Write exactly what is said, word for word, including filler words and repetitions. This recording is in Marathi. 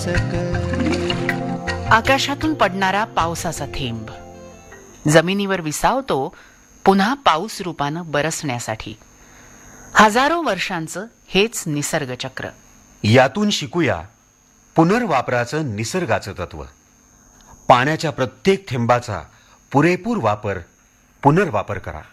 सकल. आकाशातून पडणारा पावसाचा थेंब जमिनीवर विसावतो पुन्हा पाऊस रूपानं बरसण्यासाठी. हजारो वर्षांचं हेच निसर्गचक्र. यातून शिकूया पुनर्वापराचं निसर्गाचं तत्व. पाण्याच्या प्रत्येक थेंबाचा पुरेपूर वापर, पुनर्वापर करा.